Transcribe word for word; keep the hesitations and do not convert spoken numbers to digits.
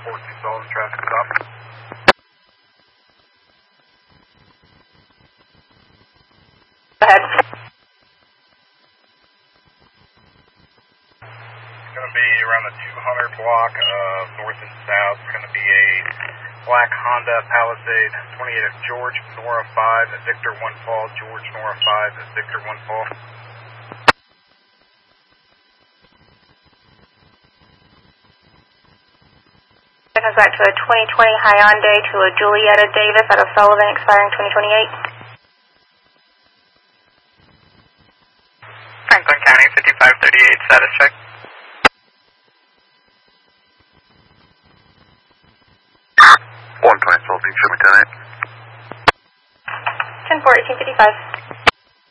fourteen Sullivan, traffic stop. Go ahead. It's going to be around the two hundred block of north and south. It's going to be a black Honda Palisade, twenty-eight of George, Nora five, Victor one fall, George Nora five, Victor one fall. It comes back to a twenty twenty Hyundai to a Julietta Davis out of Sullivan, expiring twenty twenty-eight. Franklin County, fifty-five thirty-eight, status check. one twenty, Sullivan, show me ten eight. ten four, eighteen fifty-five.